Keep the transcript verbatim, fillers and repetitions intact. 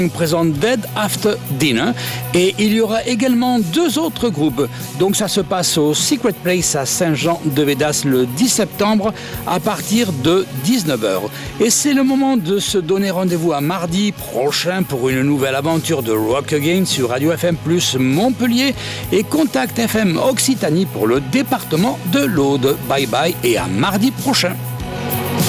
présente Dead After Dinner et il y aura également deux autres groupes. Donc ça se passe au Secret Place à Saint-Jean-de-Védas le dix septembre à partir de dix-neuf heures. Et c'est le moment de se donner rendez-vous à mardi prochain pour une nouvelle aventure de Rock Again sur Radio F M plus Montpellier et Contact F M Occitanie pour le département de l'Aude. Bye bye et à mardi prochain.